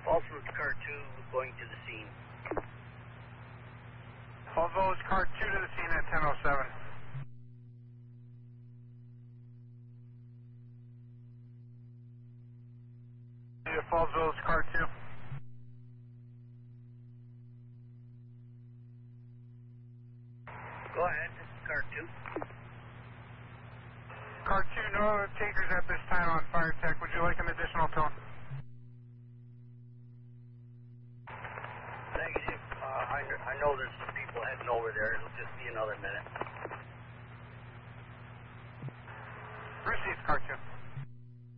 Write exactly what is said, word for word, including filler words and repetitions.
Falls Car two going to the scene. Falls Car two to the scene at ten oh seven. Falls Car two. Go ahead, this is Car two. Car two, no takers at this time on fire tech. Would you like an additional tone? Negative. Uh, I, I know there's some people heading over there. It'll just be another minute. Received, Car two.